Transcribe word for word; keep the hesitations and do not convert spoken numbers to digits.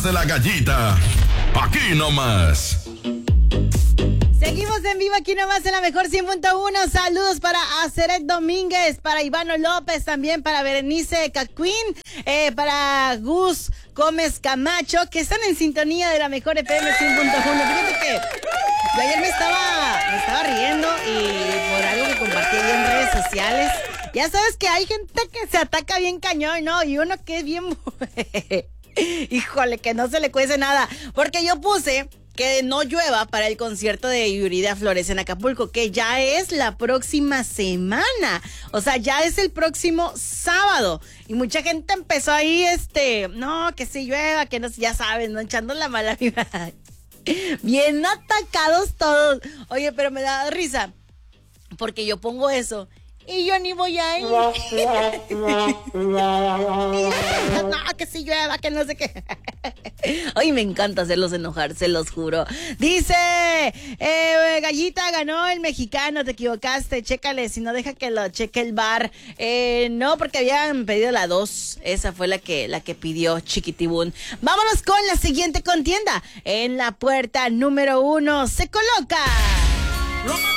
De la Gallita, aquí nomás. Seguimos en vivo aquí nomás en la mejor cien punto uno. Saludos para Aceret Domínguez, para Ivano López, también para Berenice Cacuín, eh, para Gus Gómez Camacho, que están en sintonía de la mejor F M cien punto uno. Fíjate que yo ayer me estaba, me estaba riendo y por algo que compartí ahí en redes sociales. Ya sabes que hay gente que se ataca bien cañón, ¿no? Y uno que es bien... Híjole, que no se le cuece nada. Porque yo puse que no llueva para el concierto de Yuridia Flores en Acapulco, que ya es la próxima semana. O sea, ya es el próximo sábado. Y mucha gente empezó ahí, este, no, que si llueva, que no, ya saben, no, echando la mala vida. Bien atacados todos. Oye, pero me da risa, porque yo pongo eso y yo ni voy a ir. No, que si llueva, que no sé qué. Ay, me encanta hacerlos enojar, se los juro. Dice, eh, Gallita, ganó el mexicano, te equivocaste, chécale, si no deja que lo cheque el bar. Eh, no, porque habían pedido la dos, esa fue la que, la que pidió Chiquitibún. Vámonos con la siguiente contienda. En la puerta número uno se coloca...